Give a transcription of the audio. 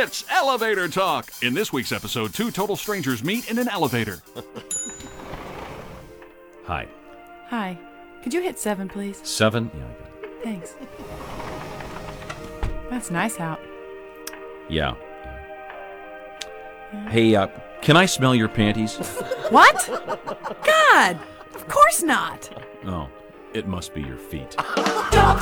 It's Elevator Talk. In this week's episode, two total strangers meet in an elevator. Hi. Hi. Could you hit 7, please? 7? Yeah, I got it. Thanks. That's nice out. Yeah. Hey, can I smell your panties? What? God! Of course not! Oh, it must be your feet. Talk